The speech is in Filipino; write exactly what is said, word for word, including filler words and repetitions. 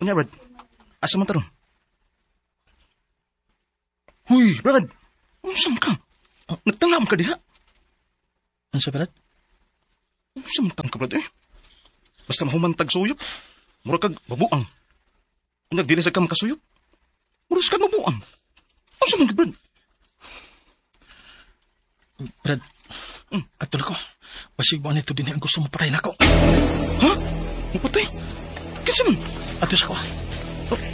Unya, Brad. Asa man taron? Huy, Brad. Unsam ka? Oh. Nagtangam ka diha? Ano sa, Brad? Unsam tang ka, Brad, eh? Basta mahumantag suyop. Mura kag babuang. Kung nagdili sa kam kasuyop, mura kag mabuang. Unsam man ka, Brad? Brad, hmm. Ato na ko. Basig mo nito din ang gusto mo patayin ako. Ha? Mapatay? Kasi man? Ato sa ko.